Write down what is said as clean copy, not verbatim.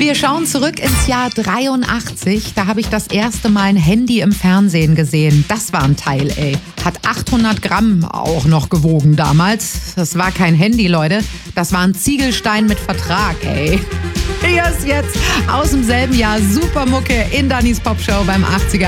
Wir schauen zurück ins Jahr 83. Da habe ich das erste Mal ein Handy im Fernsehen gesehen. Das war ein Teil, ey. Hat 800 Gramm auch noch gewogen damals. Das war kein Handy, Leute. Das war ein Ziegelstein mit Vertrag, ey. Hier ist jetzt aus demselben Jahr Supermucke in Dannys Popshow beim 80er